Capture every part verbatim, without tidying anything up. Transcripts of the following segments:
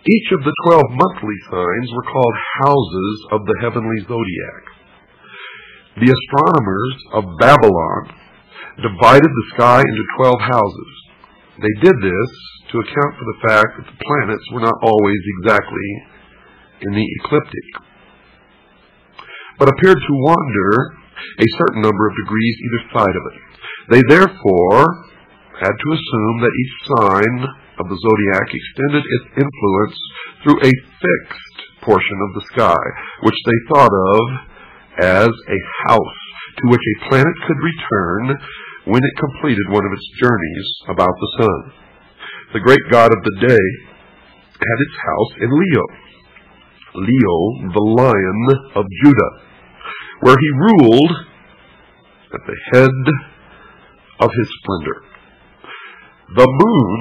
Each of the twelve monthly signs were called houses of the heavenly zodiac. The astronomers of Babylon divided the sky into twelve houses. They did this to account for the fact that the planets were not always exactly in the ecliptic, but appeared to wander a certain number of degrees either side of it. They therefore had to assume that each sign of the zodiac extended its influence through a fixed portion of the sky, which they thought of as a house to which a planet could return when it completed one of its journeys about the sun. The great god of the day had its house in Leo, Leo, the Lion of Judah, where he ruled at the head of his splendor. The moon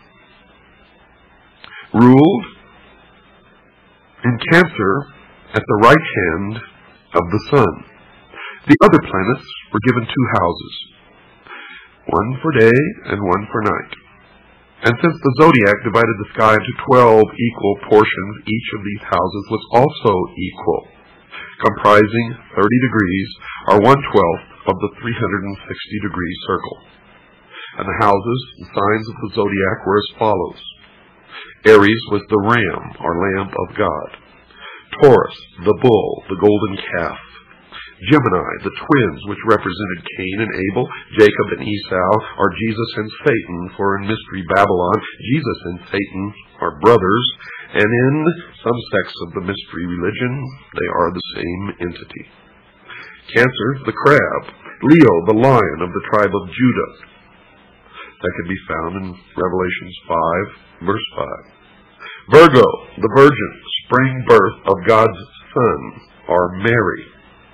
ruled in Cancer at the right hand of the sun. The other planets were given two houses, one for day and one for night. And since the zodiac divided the sky into twelve equal portions, each of these houses was also equal, comprising thirty degrees, or one-twelfth of the three hundred sixty degree circle. And the houses, the signs of the zodiac, were as follows. Aries was the ram, or lamb of God. Taurus, the bull, the golden calf. Gemini, the twins, which represented Cain and Abel. Jacob and Esau are Jesus and Satan, for in Mystery Babylon, Jesus and Satan are brothers, and in some sects of the Mystery religion, they are the same entity. Cancer, the crab. Leo, the lion of the tribe of Judah. That can be found in Revelations five, verse five. Virgo, the virgin, spring birth of God's Son, or Mary.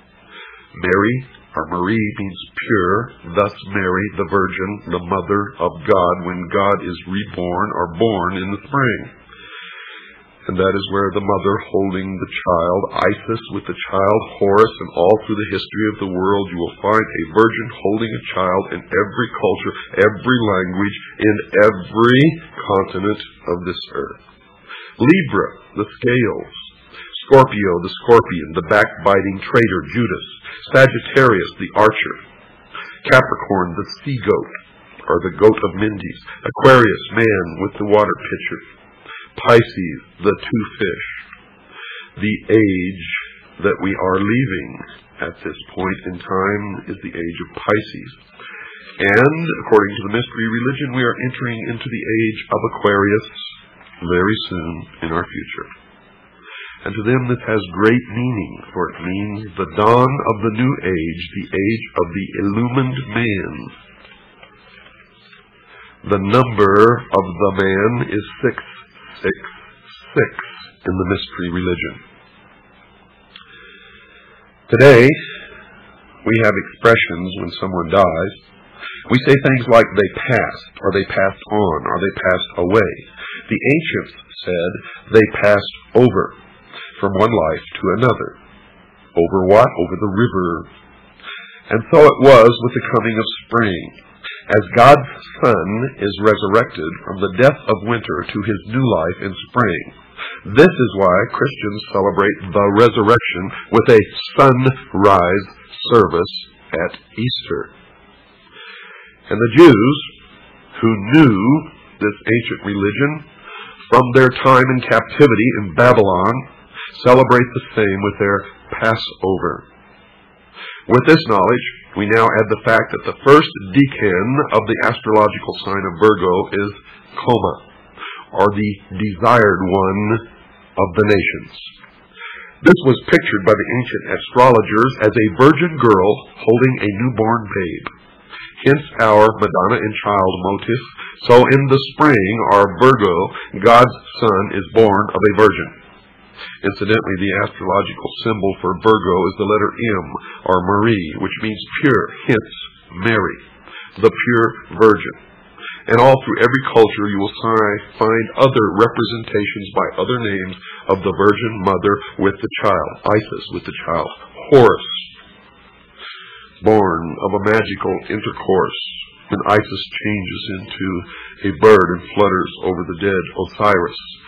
Mary, or Marie, means pure, thus Mary, the Virgin, the Mother of God, when God is reborn or born in the spring. And that is where the mother holding the child, Isis with the child, Horus, and all through the history of the world you will find a virgin holding a child in every culture, every language, in every continent of this earth. Libra, the scales. Scorpio, the scorpion, the backbiting traitor, Judas. Sagittarius, the archer. Capricorn, the sea-goat, or the goat of Mendes. Aquarius, man with the water pitcher. Pisces, the two fish. The age that we are leaving at this point in time is the age of Pisces. And, according to the Mystery religion, we are entering into the age of Aquarius very soon in our future. And to them this has great meaning, for it means the dawn of the new age, the age of the illumined man. The number of the man is six six six in the Mystery religion. Today, we have expressions when someone dies. We say things like they passed, or they passed on, or they passed away. The ancients said they passed over from one life to another. Over what? Over the river. And so it was with the coming of spring. As God's Son is resurrected from the death of winter to his new life in spring. This is why Christians celebrate the resurrection with a sunrise service at Easter. And the Jews, who knew this ancient religion from their time in captivity in Babylon, celebrate the same with their Passover. With this knowledge, we now add the fact that the first decan of the astrological sign of Virgo is Coma, or the desired one of the nations. This was pictured by the ancient astrologers as a virgin girl holding a newborn babe. Hence our Madonna and Child motif. So in the spring, our Virgo, God's Son, is born of a virgin. Incidentally, the astrological symbol for Virgo is the letter M, or Marie, which means pure, hence Mary, the pure virgin. And all through every culture you will find other representations by other names of the Virgin Mother with the child. Isis with the child. Horus, born of a magical intercourse, when Isis changes into a bird and flutters over the dead. Osiris,